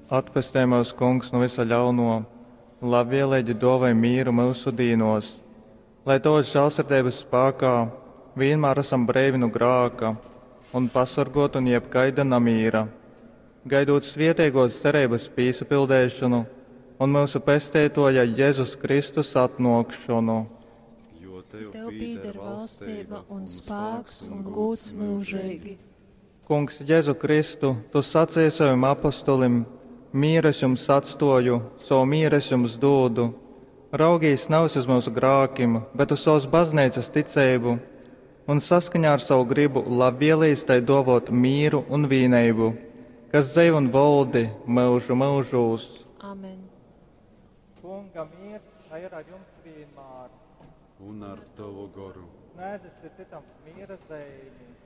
Atpestē mūs, Kungs, no visa ļauno, labvēlīgi dāvā mīru mūsu dīnos, lai tos žēlsirdības spēkā vienmēr esam brīvi no grēka un pasargāti no jebkaida nemīra, gaidot svētīgos cerības piepildīšanu un mūsu pestītāja Jēzus Kristus atnākšanu. Jo Tev pieder valstība un spēks un gods mūžīgi. Kungs, Jēzu Kristu, Tu sacīji saviem apostolim: mīres jums atstāju, savu mīres jums dodu. Raugīs nav uz mūsu grēkiem, bet uz savas baznīcas ticību, un saskaņā ar savu gribu labvēlīs tai dāvāt mīru un vienību, kas dzīvo un valdi mūžu mūžos. Amen. Kunga mīrs, lai ir ar jums vienmēr. Un ar Tavu garu. Nēdis citam mīra dēļ.